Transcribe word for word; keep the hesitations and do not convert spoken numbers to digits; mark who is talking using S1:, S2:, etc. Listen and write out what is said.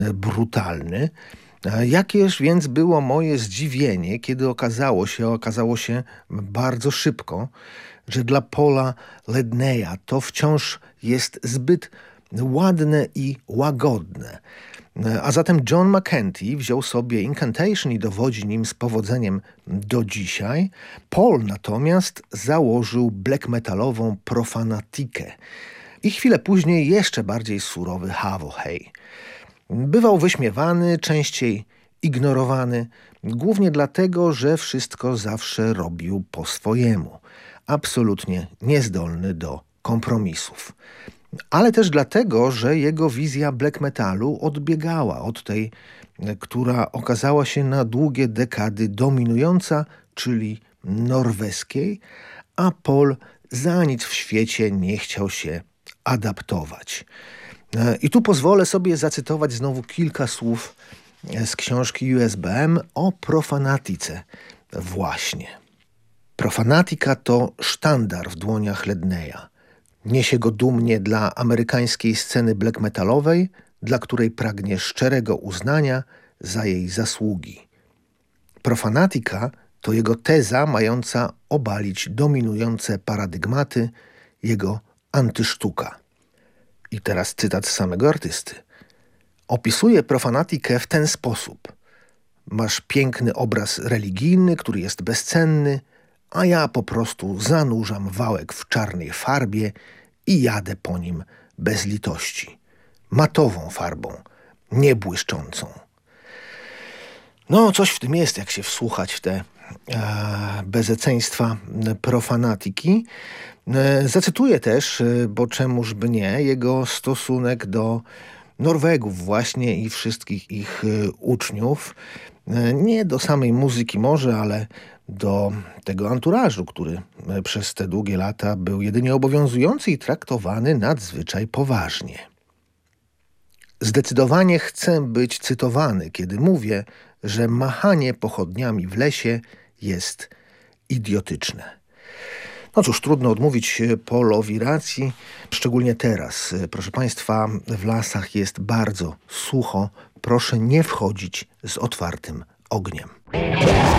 S1: brutalny. Jakież więc było moje zdziwienie, kiedy okazało się, okazało się bardzo szybko, że dla Paula Ledneya to wciąż jest zbyt ładne i łagodne. A zatem John McEntee wziął sobie Incantation i dowodzi nim z powodzeniem do dzisiaj. Paul natomiast założył black metalową Profanatikę i chwilę później jeszcze bardziej surowy Havohey. Bywał wyśmiewany, częściej ignorowany, głównie dlatego, że wszystko zawsze robił po swojemu. Absolutnie niezdolny do kompromisów. Ale też dlatego, że jego wizja black metalu odbiegała od tej, która okazała się na długie dekady dominująca, czyli norweskiej, a Paul za nic w świecie nie chciał się adaptować. I tu pozwolę sobie zacytować znowu kilka słów z książki U S B M o Profanatice właśnie. Profanatika to sztandar w dłoniach Ledneya. Niesie go dumnie dla amerykańskiej sceny black metalowej, dla której pragnie szczerego uznania za jej zasługi. Profanatika to jego teza mająca obalić dominujące paradygmaty, jego antysztuka. I teraz cytat z samego artysty. Opisuje profanatikę w ten sposób. Masz piękny obraz religijny, który jest bezcenny, a ja po prostu zanurzam wałek w czarnej farbie i jadę po nim bez litości. Matową farbą, nie błyszczącą. No, coś w tym jest, jak się wsłuchać w te e, bezeceństwa profanatyki. E, zacytuję też, e, bo czemuż by nie, jego stosunek do Norwegów właśnie i wszystkich ich e, uczniów. E, nie do samej muzyki może, ale do tego anturażu, który przez te długie lata był jedynie obowiązujący i traktowany nadzwyczaj poważnie. Zdecydowanie chcę być cytowany, kiedy mówię, że machanie pochodniami w lesie jest idiotyczne. No cóż, trudno odmówić Paulowi racji, szczególnie teraz. Proszę Państwa, w lasach jest bardzo sucho. Proszę nie wchodzić z otwartym ogniem.